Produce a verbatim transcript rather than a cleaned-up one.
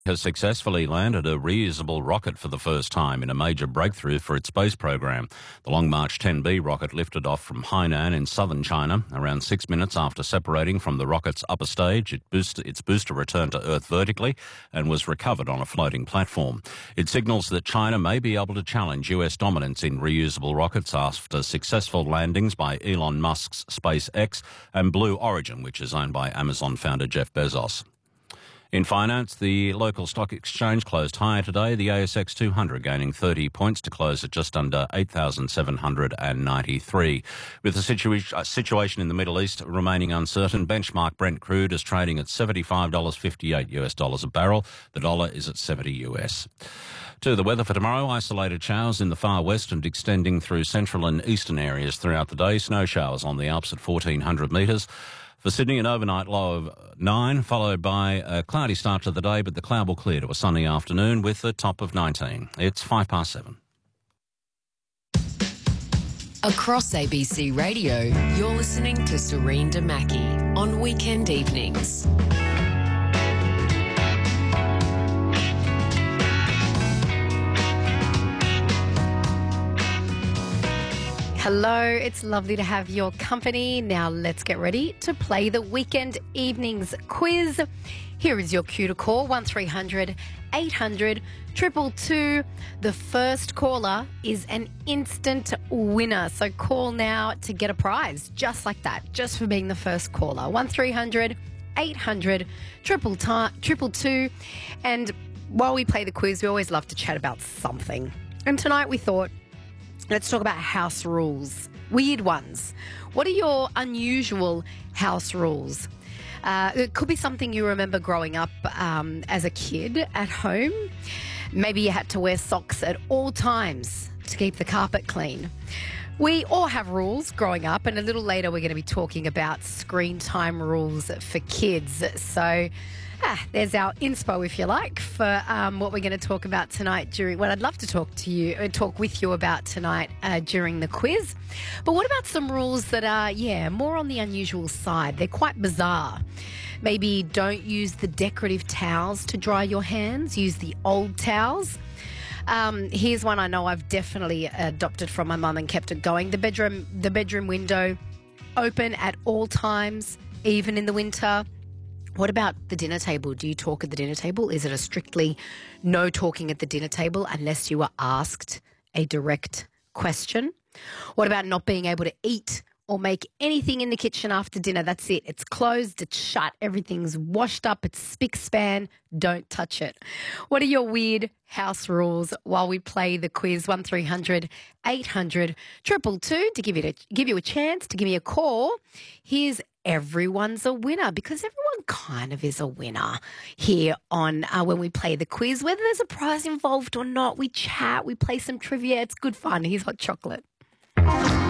Has successfully landed a reusable rocket for the first time in a major breakthrough for its space program. The Long March ten B rocket lifted off from Hainan in southern China around six minutes after separating from the rocket's upper stage. It boost, its booster returned to Earth vertically and was recovered on a floating platform. It signals that China may be able to challenge U S dominance in reusable rockets after successful landings by Elon Musk's SpaceX and Blue Origin, which is owned by Amazon founder Jeff Bezos. In finance, the local stock exchange closed higher today, the A S X two hundred gaining thirty points to close at just under eight thousand seven hundred ninety-three. With the situa- uh, situation in the Middle East remaining uncertain, benchmark Brent crude is trading at seventy-five dollars fifty-eight US dollars a barrel. The dollar is at seventy U S. To the weather for tomorrow, isolated showers in the far west and extending through central and eastern areas throughout the day. Snow showers on the Alps at fourteen hundred metres. For Sydney, an overnight low of nine, followed by a cloudy start to the day, but the cloud will clear to a sunny afternoon with a top of nineteen. It's five past seven. Across A B C Radio, you're listening to Serene Damaki on weekend evenings. Hello, it's lovely to have your company. Now let's get ready to play the Weekend Evenings quiz. Here is your cue to call, one three hundred eight hundred two two two. The first caller is an instant winner, so call now to get a prize, just like that, just for being the first caller. one three hundred eight hundred two two two. And while we play the quiz, we always love to chat about something. And tonight we thought, let's talk about house rules, weird ones. What are your unusual house rules? Uh, it could be something you remember growing up um, as a kid at home. Maybe you had to wear socks at all times to keep the carpet clean. We all have rules growing up, and a little later we're going to be talking about screen time rules for kids. So ah, there's our inspo, if you like, for um, what we're going to talk about tonight during what I'd love to talk to you, uh, talk with you about tonight uh, during the quiz. But what about some rules that are, yeah, more on the unusual side? They're quite bizarre. Maybe don't use the decorative towels to dry your hands. Use the old towels. Um, here's one I know I've definitely adopted from my mum and kept it going. The bedroom, the bedroom window open at all times, even in the winter. What about the dinner table? Do you talk at the dinner table? Is it a strictly no talking at the dinner table unless you are asked a direct question? What about not being able to eat or make anything in the kitchen after dinner? That's it. It's closed, it's shut, everything's washed up, it's spick span. Don't touch it. What are your weird house rules while we play the quiz? one three hundred eight hundred two two two to give you a, give you a chance to give me a call. Here's Everyone's a Winner, because everyone kind of is a winner here on uh, when we play the quiz. Whether there's a prize involved or not, we chat, we play some trivia. It's good fun. Here's Hot Chocolate.